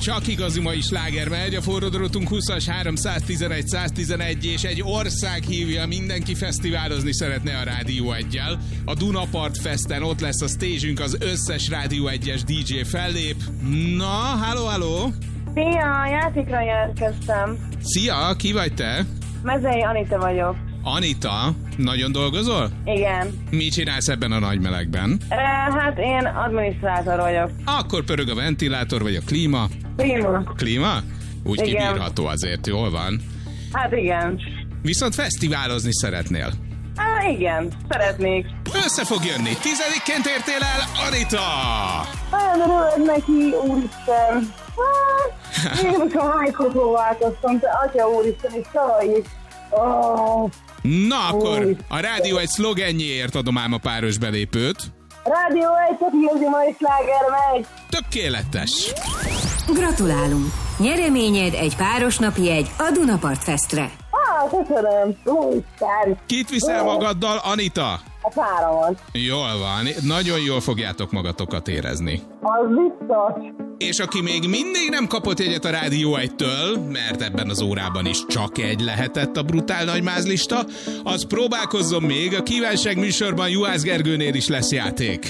csak igazi mai sláger megy, a forródrotunk 20-as 311 111 és egy ország hívja, mindenki fesztiválozni szeretne a Rádió 1-jel. A Dunapart Festen ott lesz a stage-ünk, az összes Rádió 1-es DJ fellép. Na, halló! Szia, játékra jelentkeztem. Szia, ki vagy te? Mezei Anita vagyok. Anita, nagyon dolgozol? Igen. Mit csinálsz ebben a nagy melegben? Hát én adminisztrátor vagyok. Akkor pörög a ventilátor, vagy a klíma? Klíma? Úgy igen. Kibírható azért, jól van. Hát igen. Viszont fesztiválozni szeretnél? Igen, szeretnék. Össze fog jönni. 10-ként értél el, Anita! Nagyon örülök neki, úristen. Én most a hánykor próbálkoztam, te atya úristen, és tavaly is. Na akkor a Rádió egy szlogenjéért adom ám a páros belépőt. Rádió 1, csak igazi mai sláger megy. Tökéletes! Gratulálunk! Nyereményed egy párosnapi jegy a Dunapart Festre. Köszönöm. Úristen. Kit viszel magaddal, Anita? A páramat. Jól van, nagyon jól fogjátok magatokat érezni. Az biztos. És aki még mindig nem kapott jegyet a Rádió 1-től, mert ebben az órában is csak egy lehetett a brutál nagymázlista, az próbálkozzon még, a kívánság műsorban Juhász Gergőnél is lesz játék.